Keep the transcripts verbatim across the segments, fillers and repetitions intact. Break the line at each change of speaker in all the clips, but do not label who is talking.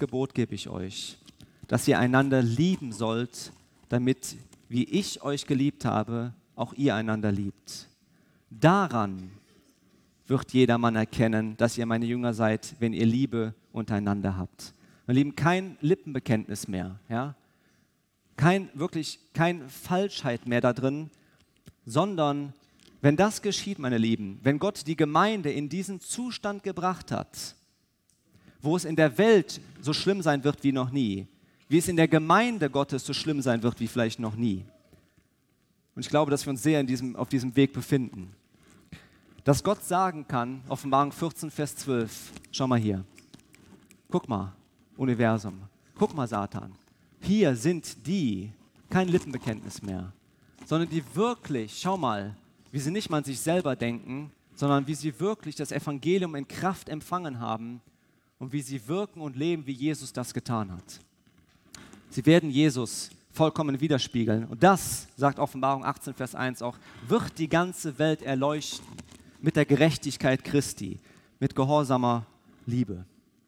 Gebot gebe ich euch, dass ihr einander lieben sollt, damit, wie ich euch geliebt habe, auch ihr einander liebt. Daran wird jedermann erkennen, dass ihr meine Jünger seid, wenn ihr Liebe untereinander habt. Meine Lieben, kein Lippenbekenntnis mehr, ja? Kein, wirklich kein Falschheit mehr da drin, sondern wenn das geschieht, meine Lieben, wenn Gott die Gemeinde in diesen Zustand gebracht hat, wo es in der Welt so schlimm sein wird wie noch nie, wie es in der Gemeinde Gottes so schlimm sein wird wie vielleicht noch nie. Und ich glaube, dass wir uns sehr in diesem, auf diesem Weg befinden. Dass Gott sagen kann, Offenbarung vierzehn, Vers zwölf, schau mal hier, guck mal, Universum, guck mal, Satan, hier sind die, kein Lippenbekenntnis mehr, sondern die wirklich, schau mal, wie sie nicht mal an sich selber denken, sondern wie sie wirklich das Evangelium in Kraft empfangen haben und wie sie wirken und leben, wie Jesus das getan hat. Sie werden Jesus vollkommen widerspiegeln. Und das, sagt Offenbarung achtzehn, Vers eins auch, wird die ganze Welt erleuchten mit der Gerechtigkeit Christi, mit gehorsamer Liebe.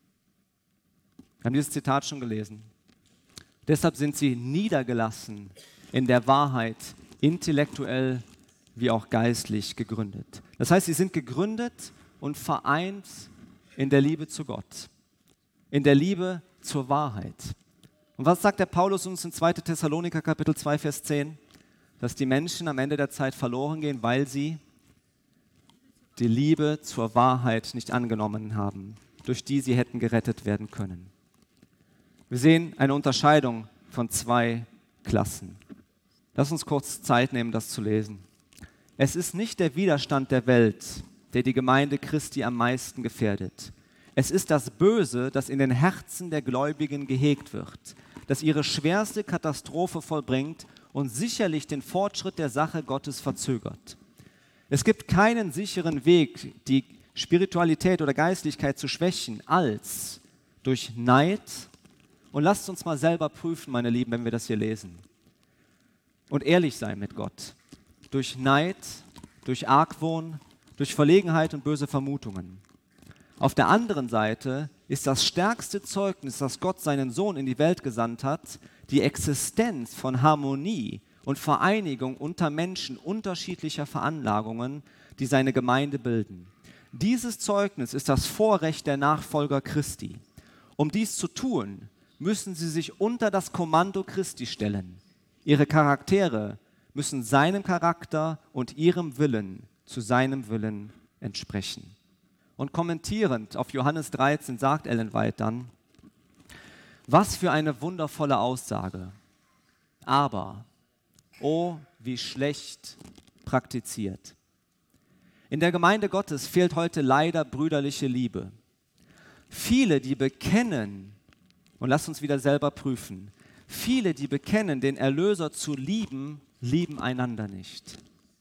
Wir haben dieses Zitat schon gelesen. Deshalb sind sie niedergelassen in der Wahrheit, intellektuell wie auch geistlich gegründet. Das heißt, sie sind gegründet und vereint in der Liebe zu Gott, in der Liebe zur Wahrheit. Und was sagt der Paulus uns in zweiter Thessaloniker Kapitel zwei, Vers zehn? Dass die Menschen am Ende der Zeit verloren gehen, weil sie die Liebe zur Wahrheit nicht angenommen haben, durch die sie hätten gerettet werden können. Wir sehen eine Unterscheidung von zwei Klassen. Lass uns kurz Zeit nehmen, das zu lesen. Es ist nicht der Widerstand der Welt, der die Gemeinde Christi am meisten gefährdet. Es ist das Böse, das in den Herzen der Gläubigen gehegt wird, das ihre schwerste Katastrophe vollbringt und sicherlich den Fortschritt der Sache Gottes verzögert. Es gibt keinen sicheren Weg, die Spiritualität oder Geistlichkeit zu schwächen, als durch Neid. Und lasst uns mal selber prüfen, meine Lieben, wenn wir das hier lesen. Und ehrlich sein mit Gott. Durch Neid, durch Argwohn, durch Verlegenheit und böse Vermutungen. Auf der anderen Seite ist das stärkste Zeugnis, dass Gott seinen Sohn in die Welt gesandt hat, die Existenz von Harmonie und Vereinigung unter Menschen unterschiedlicher Veranlagungen, die seine Gemeinde bilden. Dieses Zeugnis ist das Vorrecht der Nachfolger Christi. Um dies zu tun, müssen sie sich unter das Kommando Christi stellen. Ihre Charaktere müssen seinem Charakter und ihrem Willen zu seinem Willen entsprechen. Und kommentierend auf Johannes dreizehn sagt Ellen White dann, was für eine wundervolle Aussage, aber, oh, wie schlecht praktiziert. In der Gemeinde Gottes fehlt heute leider brüderliche Liebe. Viele, die bekennen, und lasst uns wieder selber prüfen, viele, die bekennen, den Erlöser zu lieben, lieben einander nicht.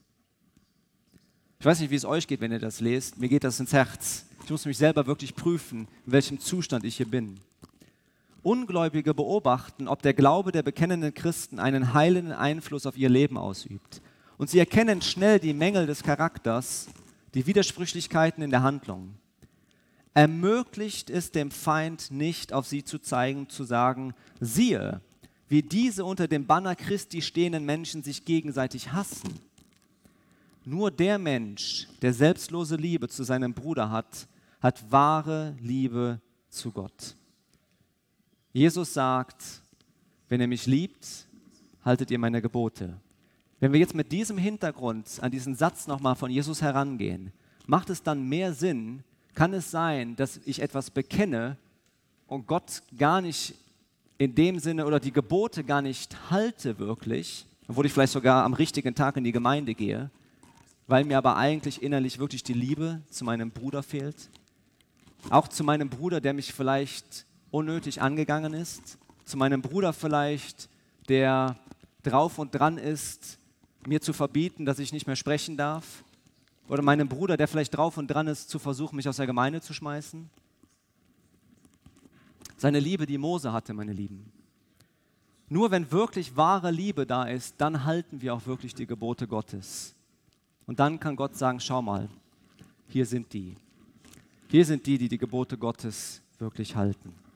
Ich weiß nicht, wie es euch geht, wenn ihr das lest. Mir geht das ins Herz. Ich muss mich selber wirklich prüfen, in welchem Zustand ich hier bin. Ungläubige beobachten, ob der Glaube der bekennenden Christen einen heilenden Einfluss auf ihr Leben ausübt. Und sie erkennen schnell die Mängel des Charakters, die Widersprüchlichkeiten in der Handlung. Ermöglicht es dem Feind nicht, auf sie zu zeigen, zu sagen, siehe, wie diese unter dem Banner Christi stehenden Menschen sich gegenseitig hassen. Nur der Mensch, der selbstlose Liebe zu seinem Bruder hat, hat wahre Liebe zu Gott. Jesus sagt, wenn ihr mich liebt, haltet ihr meine Gebote. Wenn wir jetzt mit diesem Hintergrund an diesen Satz nochmal von Jesus herangehen, macht es dann mehr Sinn, kann es sein, dass ich etwas bekenne und Gott gar nicht in dem Sinne oder die Gebote gar nicht halte wirklich, obwohl ich vielleicht sogar am richtigen Tag in die Gemeinde gehe, weil mir aber eigentlich innerlich wirklich die Liebe zu meinem Bruder fehlt? Auch zu meinem Bruder, der mich vielleicht unnötig angegangen ist, zu meinem Bruder vielleicht, der drauf und dran ist, mir zu verbieten, dass ich nicht mehr sprechen darf, oder meinem Bruder, der vielleicht drauf und dran ist, zu versuchen, mich aus der Gemeinde zu schmeißen. Seine Liebe, die Mose hatte, meine Lieben. Nur wenn wirklich wahre Liebe da ist, dann halten wir auch wirklich die Gebote Gottes. Und dann kann Gott sagen, schau mal, hier sind die. Hier sind die, die die Gebote Gottes wirklich halten.